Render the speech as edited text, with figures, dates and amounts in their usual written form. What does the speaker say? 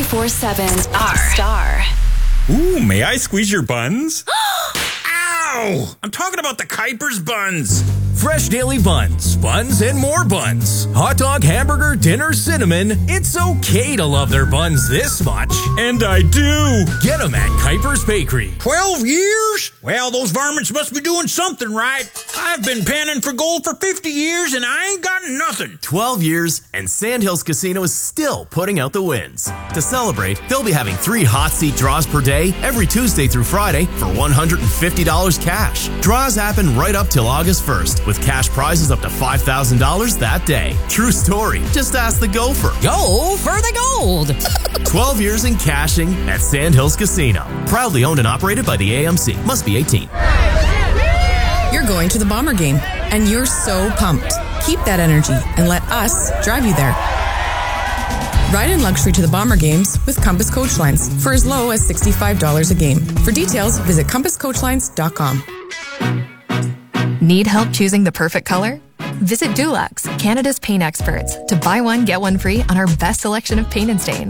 24/7. Star. Ooh, may I squeeze your buns? Ow! I'm talking about the Kuipers buns. Fresh daily buns, buns and more buns. Hot dog, hamburger, dinner, cinnamon. It's okay to love their buns this much. And I do. Get them at Kuipers Bakery. 12 years? Well, those varmints must be doing something right. I've been panning for gold for 50 years and I ain't got nothing. 12 years and Sandhills Casino is still putting out the wins. To celebrate, they'll be having 3 hot seat draws per day every Tuesday through Friday for $150 cash. Draws happen right up till August 1st with cash prizes up to $5,000 that day. True story. Just ask the gopher. Go for the gold. 12 years in cashing at Sandhills Casino. Proudly owned and operated by the AMC. Must be 18. You're going to the Bomber game, and you're so pumped. Keep that energy and let us drive you there. Ride in luxury to the Bomber games with Compass Coach Lines for as low as $65 a game. For details, visit compasscoachlines.com. Need help choosing the perfect color? Visit Dulux, Canada's paint experts, to buy one, get one free on our best selection of paint and stain.